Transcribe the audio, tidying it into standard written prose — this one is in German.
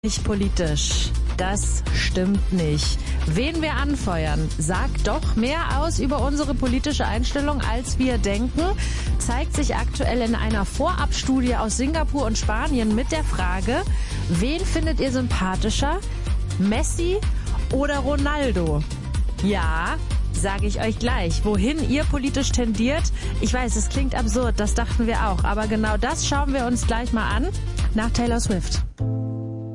Nicht politisch. Das stimmt nicht. Wen wir anfeuern, sagt doch mehr aus über unsere politische Einstellung, als wir denken. Zeigt sich aktuell in einer Vorabstudie aus Singapur und Spanien mit der Frage, wen findet ihr sympathischer? Messi oder Ronaldo? Ja, sage ich euch gleich, wohin ihr politisch tendiert. Ich weiß, es klingt absurd, das dachten wir auch. Aber genau das schauen wir uns gleich mal an nach Taylor Swift.